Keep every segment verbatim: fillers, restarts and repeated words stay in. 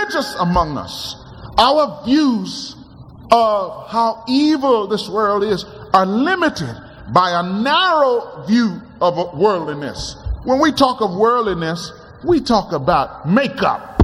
religious among us, our views of how evil this world is are limited by a narrow view of worldliness. When we talk of worldliness, we talk about makeup.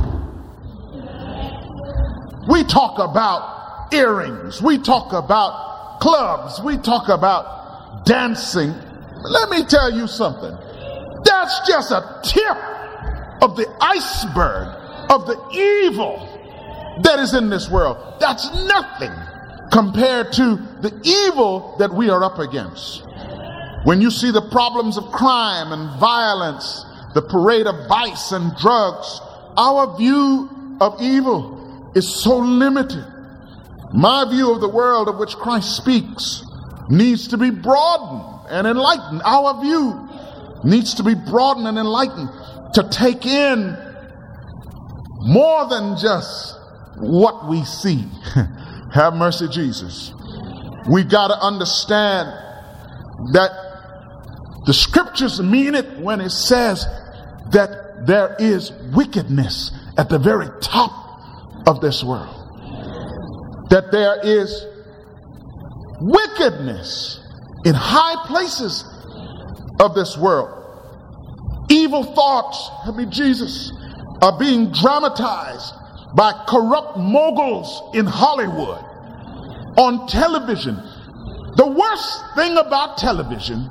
We talk about earrings. We talk about clubs. We talk about dancing. Let me tell you something. That's just a tip of the iceberg of the evil that is in this world. That's nothing compared to the evil that we are up against. When you see the problems of crime and violence, the parade of vice and drugs, our view of evil is so limited. My view of the world of which Christ speaks needs to be broadened and enlightened. Our view needs to be broadened and enlightened to take in more than just what we see. Have mercy, Jesus. We've got to understand that the scriptures mean it when it says that there is wickedness at the very top of this world. That there is wickedness in high places of this world. Evil thoughts, help me Jesus, are being dramatized by corrupt moguls in Hollywood, on television. The worst thing about television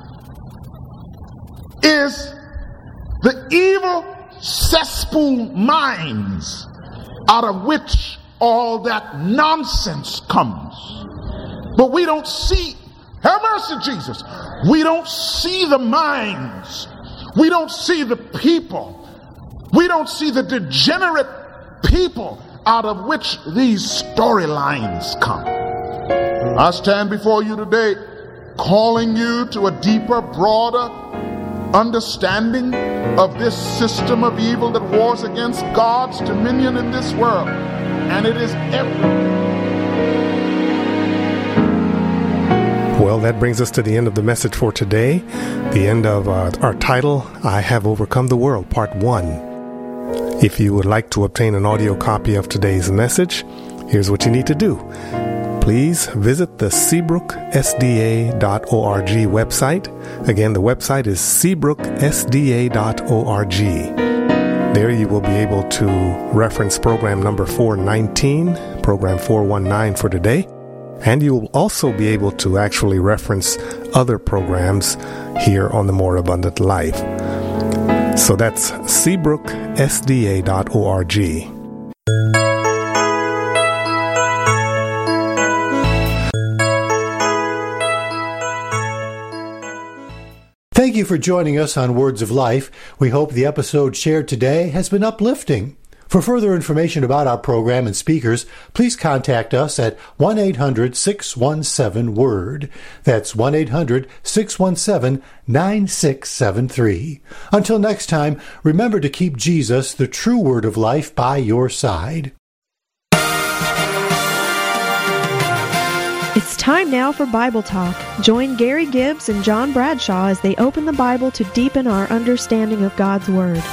is the evil cesspool minds out of which all that nonsense comes. But we don't see, have mercy, Jesus, we don't see the minds. We don't see the people. We don't see the degenerate people out of which these storylines come. I stand before you today calling you to a deeper, broader understanding of this system of evil that wars against God's dominion in this world. And it is everywhere. Well, that brings us to the end of the message for today. The end of uh, our title, I Have Overcome the World, Part one. If you would like to obtain an audio copy of today's message, here's what you need to do. Please visit the seabrook S D A dot org website. Again, the website is seabrook S D A dot org. There you will be able to reference program number four nineteen, program four nineteen for today. And you will also be able to actually reference other programs here on the More Abundant Life. So that's seabrook S D A dot org. Thank you for joining us on Words of Life. We hope the episode shared today has been uplifting. For further information about our program and speakers, please contact us at one eight hundred six one seven WORD. That's one eight hundred six one seven nine six seven three. Until next time, remember to keep Jesus, the true Word of life, by your side. It's time now for Bible Talk. Join Gary Gibbs and John Bradshaw as they open the Bible to deepen our understanding of God's Word.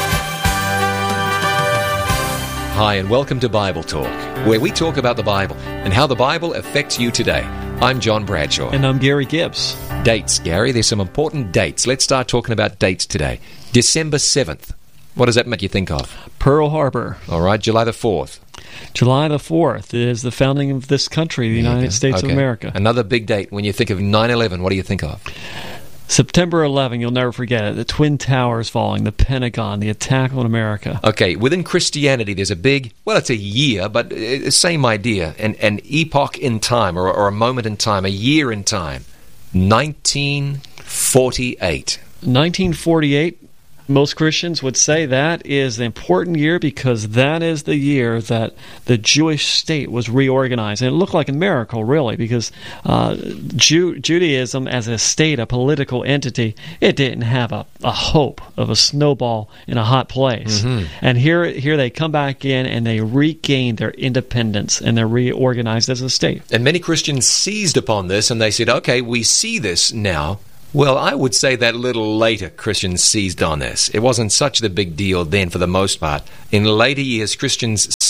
Hi, and welcome to Bible Talk, where we talk about the Bible and how the Bible affects you today. I'm John Bradshaw. And I'm Gary Gibbs. Dates, Gary. There's some important dates. Let's start talking about dates today. December seventh. What does that make you think of? Pearl Harbor. All right, July the fourth. July the fourth is the founding of this country, the United States okay. of America. Another big date. When you think of nine eleven, what do you think of? September eleventh, you'll never forget it. The Twin Towers falling, the Pentagon, the attack on America. Okay, within Christianity, there's a big, well, it's a year, but uh, same idea, an, an epoch in time, or, or a moment in time, a year in time. nineteen forty-eight. nineteen forty-eight, most Christians would say that is an important year because that is the year that the Jewish state was reorganized. And it looked like a miracle, really, because uh, Jew- Judaism as a state, a political entity, it didn't have a, a hope of a snowball in a hot place. Mm-hmm. And here, here they come back in and they regain their independence and they're reorganized as a state. And many Christians seized upon this and they said, okay, we see this now. Well, I would say that a little later Christians seized on this. It wasn't such a big deal then for the most part. In later years, Christians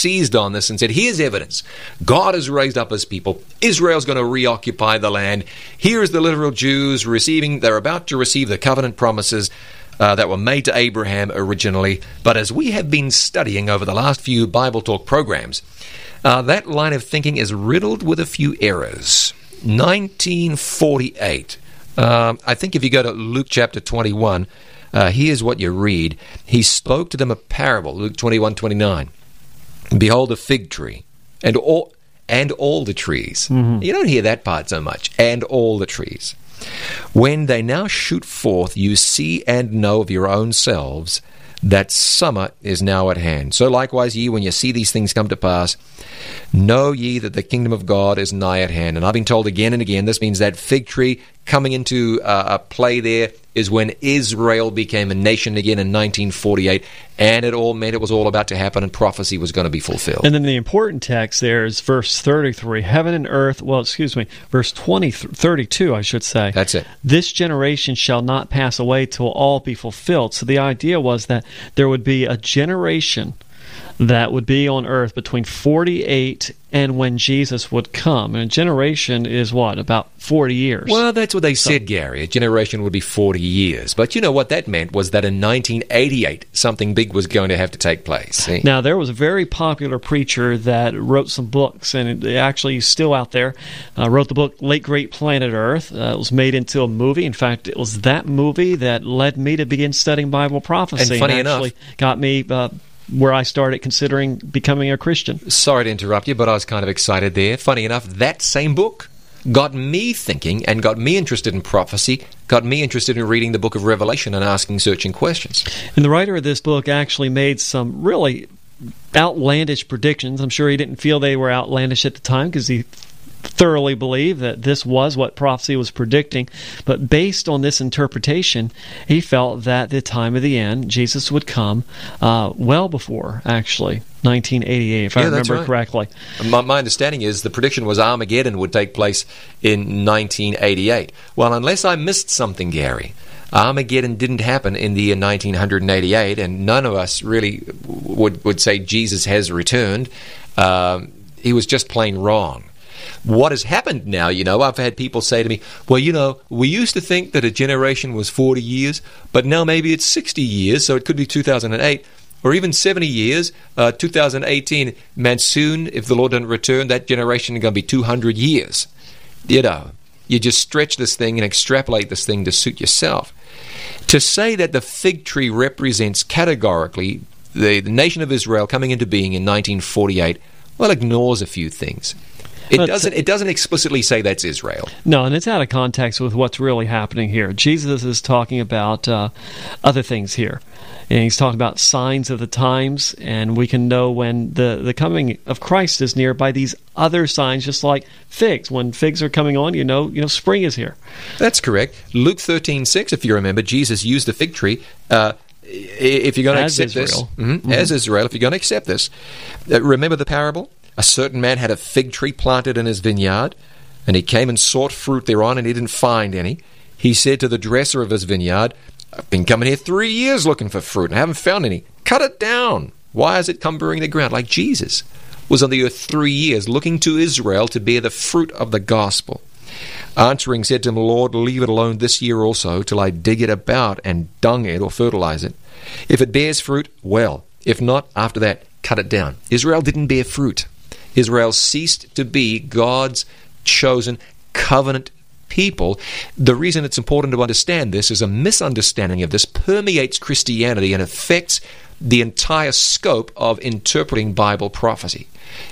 seized on this and said, here's evidence. God has raised up his people. Israel's going to reoccupy the land. Here's the literal Jews receiving, they're about to receive the covenant promises uh, that were made to Abraham originally. But as we have been studying over the last few Bible Talk programs, uh, that line of thinking is riddled with a few errors. nineteen forty-eight. Um, I think if you go to Luke chapter twenty-one, uh, here's what you read. He spoke to them a parable, Luke twenty-one twenty-nine. Behold a fig tree, and all, and all the trees. Mm-hmm. You don't hear that part so much. And all the trees. When they now shoot forth, you see and know of your own selves that summer is now at hand. So likewise ye, when you see these things come to pass, know ye that the kingdom of God is nigh at hand. And I've been told again and again, this means that fig tree coming into uh, a play there is when Israel became a nation again in nineteen forty-eight, and it all meant it was all about to happen and prophecy was going to be fulfilled. And then the important text there is verse thirty-three, heaven and earth, well, excuse me, verse twenty, thirty-two, I should say. That's it. This generation shall not pass away till all be fulfilled. So the idea was that there would be a generation that would be on earth between forty-eight and when Jesus would come. And a generation is what, about forty years? Well, that's what they said, so, Gary. A generation would be forty years. But you know what that meant was that in nineteen eighty-eight, something big was going to have to take place. See? Now, there was a very popular preacher that wrote some books, and it actually is still out there, uh, wrote the book Late Great Planet Earth. Uh, it was made into a movie. In fact, it was that movie that led me to begin studying Bible prophecy. And funny and actually enough, got me uh, where I started considering becoming a Christian. Sorry to interrupt you, but I was kind of excited there. Funny enough, that same book got me thinking and got me interested in prophecy, got me interested in reading the book of Revelation and asking searching questions. And the writer of this book actually made some really outlandish predictions. I'm sure he didn't feel they were outlandish at the time because he thoroughly believed that this was what prophecy was predicting. But based on this interpretation, he felt that the time of the end, Jesus would come uh, well before, actually, nineteen eighty-eight, if yeah, I remember right. correctly. My, my understanding is the prediction was Armageddon would take place in nineteen eighty-eight. Well, unless I missed something, Gary, Armageddon didn't happen in the year nineteen eighty-eight, and none of us really would, would say Jesus has returned. Um, he was just plain wrong. What has happened now, you know, I've had people say to me, well, you know, we used to think that a generation was forty years, but now maybe it's sixty years, so it could be two thousand eight, or even seventy years, uh, two thousand eighteen. Man, soon, if the Lord doesn't return, that generation is going to be two hundred years. You know, you just stretch this thing and extrapolate this thing to suit yourself. To say that the fig tree represents categorically the, the nation of Israel coming into being in nineteen forty-eight, well, ignores a few things. It But, doesn't. It doesn't explicitly say that's Israel. No, and it's out of context with what's really happening here. Jesus is talking about uh, other things here. And he's talking about signs of the times, and we can know when the, the coming of Christ is near by these other signs, just like figs. When figs are coming on, you know, you know, spring is here. That's correct. Luke thirteen six, if you remember, Jesus used the fig tree. Uh, if you're going to As accept Israel. this, mm-hmm, mm-hmm. as Israel, if you're going to accept this, uh, remember the parable? A certain man had a fig tree planted in his vineyard, and he came and sought fruit thereon, and he didn't find any. He said to the dresser of his vineyard, I've been coming here three years looking for fruit, and I haven't found any. Cut it down. Why has it cumbering the ground? Like Jesus was on the earth three years, looking to Israel to bear the fruit of the gospel. Answering said to him, Lord, leave it alone this year also, till I dig it about and dung it or fertilize it. If it bears fruit, well. If not, after that, cut it down. Israel didn't bear fruit. Israel ceased to be God's chosen covenant people. The reason it's important to understand this is a misunderstanding of this permeates Christianity and affects the entire scope of interpreting Bible prophecy.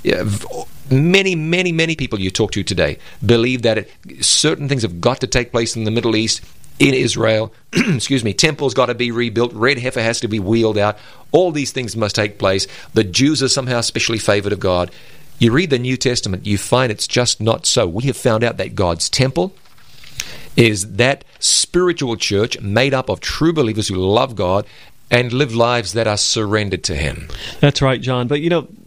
Many, many, many people you talk to today believe that it, certain things have got to take place in the Middle East, in Israel. Excuse me, temple's got to be rebuilt, red heifer has to be wheeled out. All these things must take place. The Jews are somehow specially favored of God. You read the New Testament, you find it's just not so. We have found out that God's temple is that spiritual church made up of true believers who love God and live lives that are surrendered to Him. That's right, John. But, you know,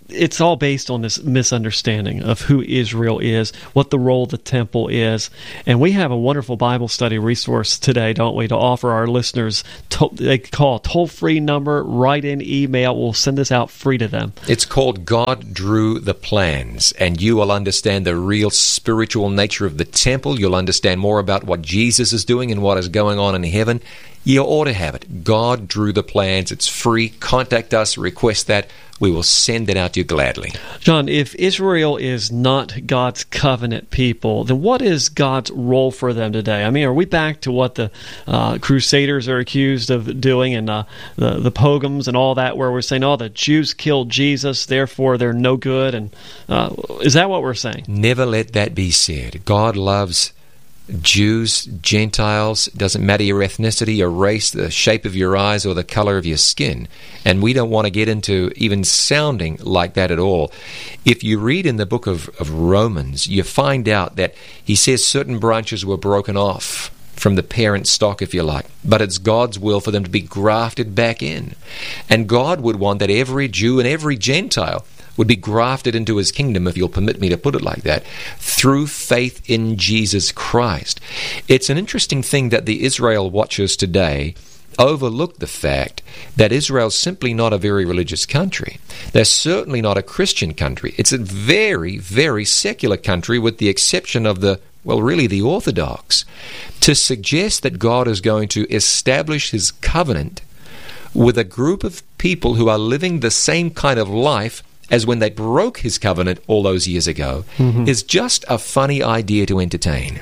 it's all based on this misunderstanding of who Israel is, what the role of the temple is. And we have a wonderful Bible study resource today, don't we, to offer our listeners. To, they call a toll-free number, write in, email. We'll send this out free to them. It's called God Drew the Plans, and you will understand the real spiritual nature of the temple. You'll understand more about what Jesus is doing and what is going on in heaven. You ought to have it. God Drew the Plans. It's free. Contact us, request that. We will send it out to you gladly. John, if Israel is not God's covenant people, then what is God's role for them today? I mean, are we back to what the uh, Crusaders are accused of doing, and uh, the, the pogroms and all that, where we're saying, oh, the Jews killed Jesus, therefore they're no good? And uh, is that what we're saying? Never let that be said. God loves Jews, Gentiles, doesn't matter your ethnicity, your race, the shape of your eyes, or the color of your skin. And we don't want to get into even sounding like that at all. If you read in the book of, of Romans, you find out that he says certain branches were broken off from the parent stock, if you like, but it's God's will for them to be grafted back in. And God would want that every Jew and every Gentile would be grafted into his kingdom, if you'll permit me to put it like that, through faith in Jesus Christ. It's an interesting thing that the Israel watchers today overlook the fact that Israel's simply not a very religious country. They're certainly not a Christian country. It's a very, very secular country, with the exception of the, well, really the Orthodox. To suggest that God is going to establish his covenant with a group of people who are living the same kind of life as when they broke his covenant all those years ago, mm-hmm. is just a funny idea to entertain.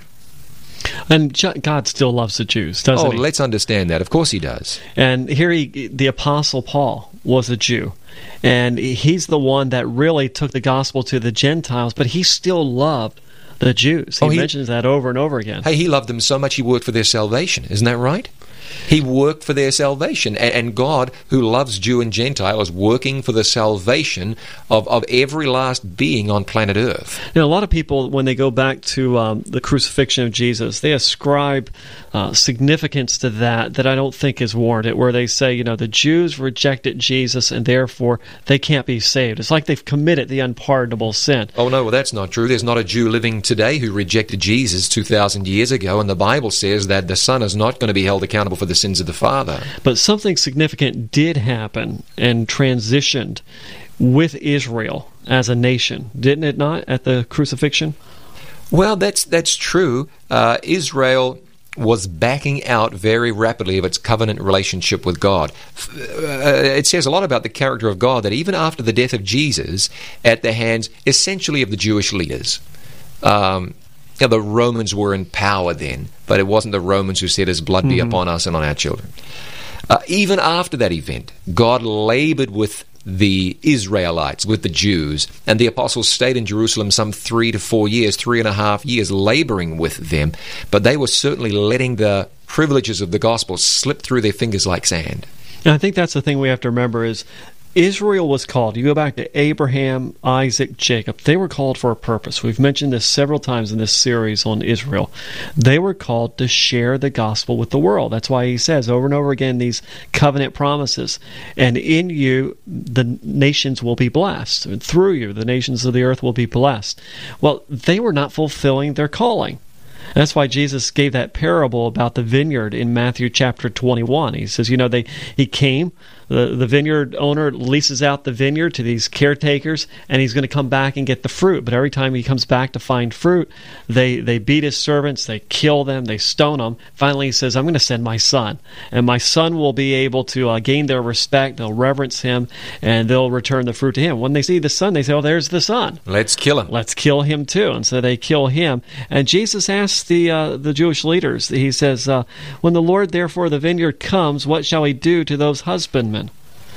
And God still loves the Jews, doesn't oh, he? Oh, let's understand that. Of course he does. And here he, the Apostle Paul was a Jew. And he's the one that really took the gospel to the Gentiles, but he still loved the Jews. He, oh, he mentions that over and over again. Hey, he loved them so much he worked for their salvation. Isn't that right? He worked for their salvation. And God, who loves Jew and Gentile, is working for the salvation of, of every last being on planet Earth. You know, a lot of people, when they go back to um, the crucifixion of Jesus, they ascribe uh, significance to that that I don't think is warranted, where they say, you know, the Jews rejected Jesus and therefore they can't be saved. It's like they've committed the unpardonable sin. Oh, no, well, that's not true. There's not a Jew living today who rejected Jesus two thousand years ago, and the Bible says that the Son is not going to be held accountable for the sins of the Father. But something significant did happen and transitioned with Israel as a nation, didn't it not, at the crucifixion? Well, that's that's true. Uh, Israel was backing out very rapidly of its covenant relationship with God. Uh, it says a lot about the character of God that even after the death of Jesus, at the hands essentially of the Jewish leaders, um, you know, the Romans were in power then, but it wasn't the Romans who said, his blood be mm-hmm. upon us and on our children. Uh, even after that event, God labored with the Israelites, with the Jews, and the apostles stayed in Jerusalem some three to four years, three and a half years, laboring with them, but they were certainly letting the privileges of the gospel slip through their fingers like sand. And I think that's the thing we have to remember is Israel was called. You go back to Abraham, Isaac, Jacob. They were called for a purpose. We've mentioned this several times in this series on Israel. They were called to share the gospel with the world. That's why he says over and over again these covenant promises. And in you, the nations will be blessed. And through you, the nations of the earth will be blessed. Well, they were not fulfilling their calling. That's why Jesus gave that parable about the vineyard in Matthew chapter twenty-one. He says, you know, they he came, the, the vineyard owner leases out the vineyard to these caretakers, and he's going to come back and get the fruit. But every time he comes back to find fruit, they, they beat his servants, they kill them, they stone them. Finally, he says, I'm going to send my son, and my son will be able to uh, gain their respect, they'll reverence him, and they'll return the fruit to him. When they see the son, they say, oh, there's the son. Let's kill him. Let's kill him too. And so they kill him. And Jesus asks the uh, the Jewish leaders, he says, uh, when the Lord therefore of the vineyard comes, what shall he do to those husbandmen?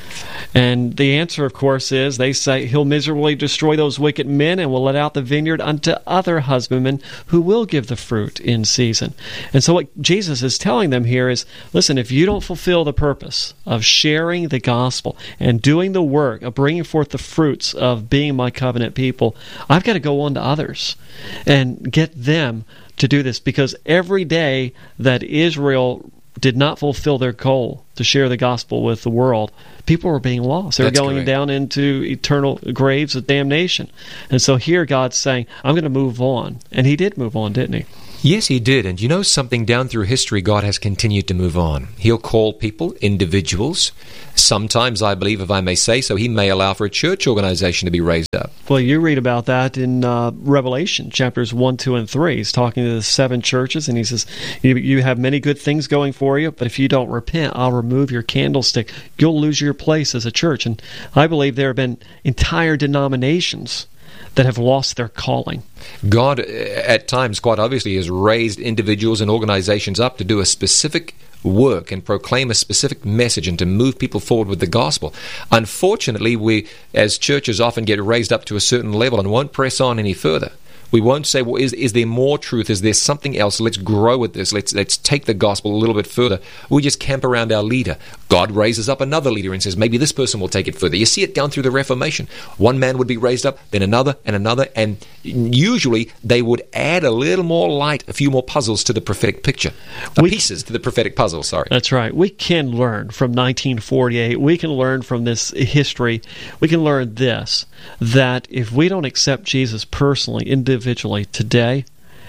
And the answer, of course, is they say he'll miserably destroy those wicked men and will let out the vineyard unto other husbandmen who will give the fruit in season. And so what Jesus is telling them here is, listen, if you don't fulfill the purpose of sharing the gospel and doing the work of bringing forth the fruits of being my covenant people, I've got to go on to others and get them to do this, because every day that Israel did not fulfill their goal to share the gospel with the world, people were being lost. They were That's going correct. down into eternal graves of damnation. And so here God's saying, I'm going to move on. And he did move on, didn't he? Yes, he did. And you know something? Down through history, God has continued to move on. He'll call people, individuals. Sometimes, I believe, if I may say so, he may allow for a church organization to be raised up. Well, you read about that in uh, Revelation, chapters one, two, and three. He's talking to the seven churches, and he says, you, you have many good things going for you, but if you don't repent, I'll remove your candlestick. You'll lose your place as a church. And I believe there have been entire denominations that have lost their calling. God, at times, quite obviously, has raised individuals and organizations up to do a specific work and proclaim a specific message and to move people forward with the gospel. Unfortunately, we, as churches, often get raised up to a certain level and won't press on any further. We won't say, well, is, is there more truth? Is there something else? Let's grow with this. Let's let's take the gospel a little bit further. We just camp around our leader. God raises up another leader and says, maybe this person will take it further. You see it down through the Reformation. One man would be raised up, then another and another, and usually they would add a little more light, a few more puzzles to the prophetic picture. Uh, We- pieces to the prophetic puzzle, sorry. That's right. We can learn from nineteen forty-eight. We can learn from this history. We can learn this, that if we don't accept Jesus personally, individually today,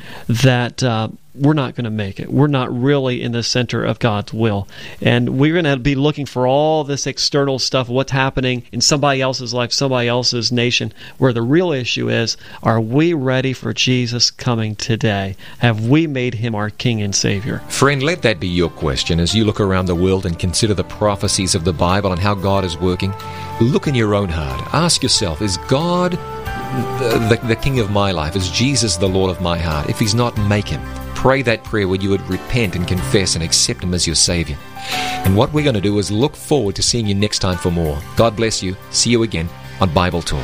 that uh, we're not going to make it. We're not really in the center of God's will. And we're going to be looking for all this external stuff, what's happening in somebody else's life, somebody else's nation, where the real issue is, are we ready for Jesus coming today? Have we made him our King and Savior? Friend, let that be your question as you look around the world and consider the prophecies of the Bible and how God is working. Look in your own heart. Ask yourself, is God the, the, the King of my life? Is Jesus the Lord of my heart? If he's not, make him. Pray that prayer where you would repent and confess and accept him as your Savior. And what we're going to do is look forward to seeing you next time for more. God bless you. See you again on Bible Talk.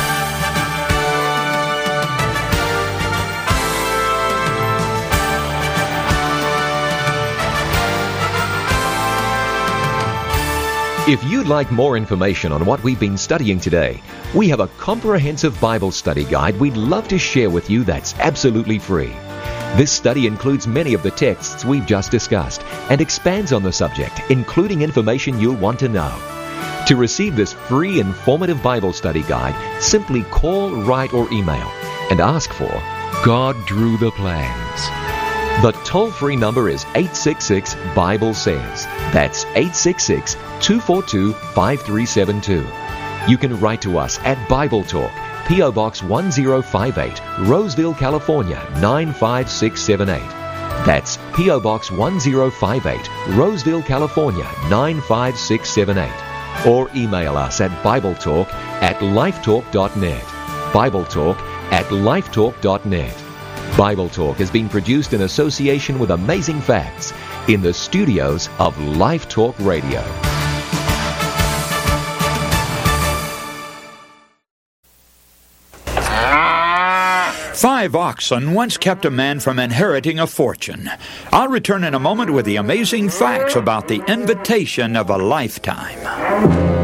If you'd like more information on what we've been studying today, we have a comprehensive Bible study guide we'd love to share with you that's absolutely free. This study includes many of the texts we've just discussed and expands on the subject, including information you'll want to know. To receive this free, informative Bible study guide, simply call, write, or email and ask for God Drew the Plans. The toll-free number is eight six six, Bible Says. That's eight six six, two four two, five three seven two. You can write to us at Bible Talk, P O Box one zero five eight, Roseville, California, nine five six seven eight. That's P O Box one zero five eight, Roseville, California, nine five six seven eight. Or email us at BibleTalk at lifetalk dot net. BibleTalk at lifetalk dot net. Bible Talk has been produced in association with Amazing Facts in the studios of Life Talk Radio. Five oxen once kept a man from inheriting a fortune. I'll return in a moment with the amazing facts about the invitation of a lifetime.